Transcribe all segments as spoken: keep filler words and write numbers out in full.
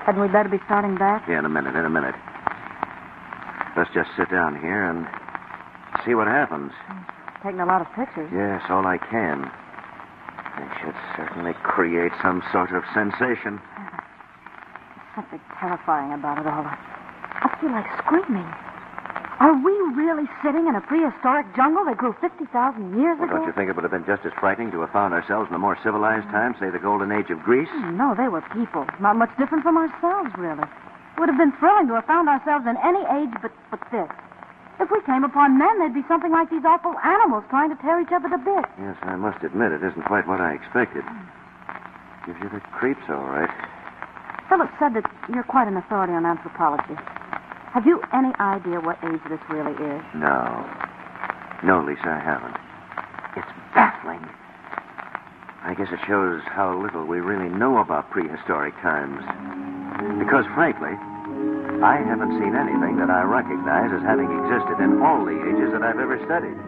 Hadn't we better be starting back? Yeah, in a minute, in a minute. Let's just sit down here and see what happens. Taking a lot of pictures. Yes, all I can. They should certainly create some sort of sensation. Something terrifying about it all. I feel like screaming. Are we really sitting in a prehistoric jungle that grew fifty thousand years Well, ago? don't you think it would have been just as frightening to have found ourselves in a more civilized time, say the golden age of Greece? No, they were people. Not much different from ourselves, really. It would have been thrilling to have found ourselves in any age but, but this. If we came upon men, they'd be something like these awful animals trying to tear each other to bits. Yes, I must admit, it isn't quite what I expected. Gives you the creeps, all right. Philip said that you're quite an authority on anthropology. Have you any idea what age this really is? No. No, Lisa, I haven't. It's baffling. I guess it shows how little we really know about prehistoric times. Because, frankly, I haven't seen anything that I recognize as having existed in all the ages that I've ever studied.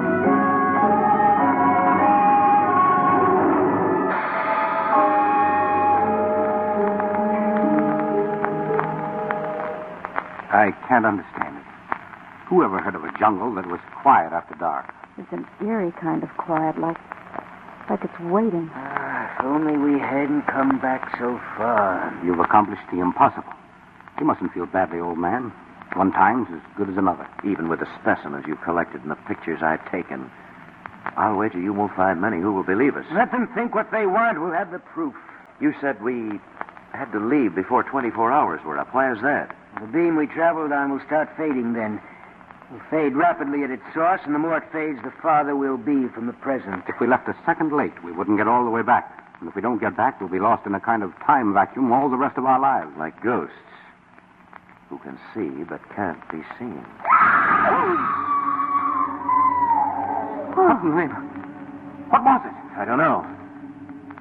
I can't understand it. Who ever heard of a jungle that was quiet after dark? It's an eerie kind of quiet, like like it's waiting. Ah, if only we hadn't come back so far. You've accomplished the impossible. You mustn't feel badly, old man. One time's as good as another. Even with the specimens you've collected and the pictures I've taken, I'll wager you won't find many who will believe us. Let them think what they want. We'll have the proof. You said we had to leave before twenty-four hours were up. Why is that? The beam we traveled on will start fading then. It'll fade rapidly at its source, and the more it fades, the farther we'll be from the present. If we left a second late, we wouldn't get all the way back. And if we don't get back, we'll be lost in a kind of time vacuum all the rest of our lives. Like ghosts who can see but can't be seen. Oh, neighbor. What was it? I don't know.